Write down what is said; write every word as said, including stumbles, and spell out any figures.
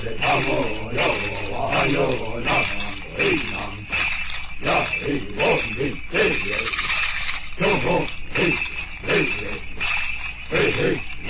他莫要我哟那为难呀嘿我嘿嘿嘿，就我嘿嘿嘿嘿嘿。